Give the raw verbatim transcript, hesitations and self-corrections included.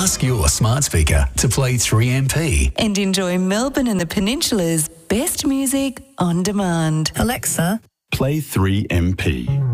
Ask your smart speaker to play three M P. And enjoy Melbourne and the Peninsula's best music on demand. Alexa, Play three M P.